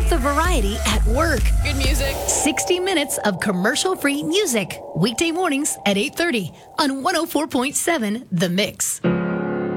get the variety at work. Good music. 60 minutes of commercial-free music. Weekday mornings at 8:30 on 104.7 The Mix.